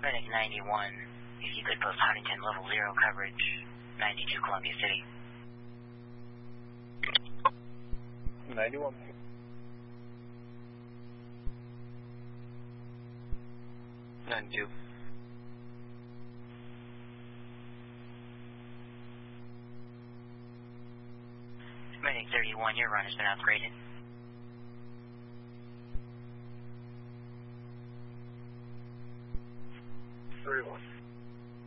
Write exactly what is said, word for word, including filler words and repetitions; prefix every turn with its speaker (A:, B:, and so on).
A: Medic ninety-one, if you could post Huntington level zero coverage, ninety-two Columbia City.
B: ninety-one.
C: ninety-two.
A: Medic thirty-one, your run has been upgraded.
B: thirty-one.